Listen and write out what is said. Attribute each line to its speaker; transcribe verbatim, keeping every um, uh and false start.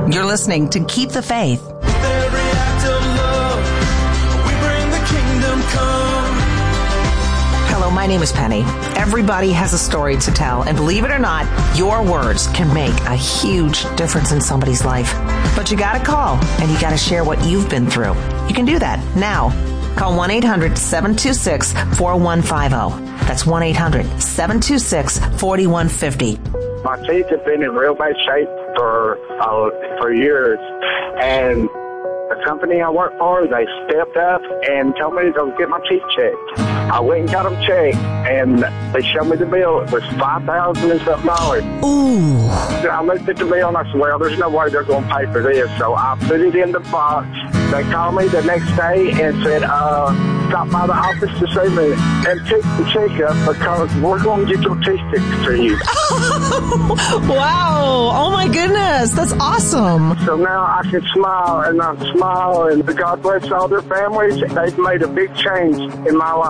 Speaker 1: You're listening to Keep the Faith.
Speaker 2: Every act of love, we bring the kingdom come.
Speaker 1: Hello, my name is Penny. Everybody has a story to tell, and believe it or not, your words can make a huge difference in somebody's life. But you gotta call, and you gotta share what you've been through. You can do that now. Call one eight hundred seven two six four one five zero. That's one eight hundred seven two six four one five zero.
Speaker 3: My teeth have been in real bad shape for uh, for years, and the company I work for, they stepped up and told me to go get my teeth checked. I went and got them checked, and they showed me the bill. It was five thousand and something dollars.
Speaker 1: Ooh.
Speaker 3: I looked at the bill and I said, well, there's no way they're going to pay for this. So I put it in the box. They called me the next day and said, uh, stop by the office this evening and take the checkup because we're going to get your teeth fixed for you.
Speaker 1: Wow. Oh, my goodness. That's awesome.
Speaker 3: So now I can smile, and I smile, and God bless all their families. They've made a big change in my life.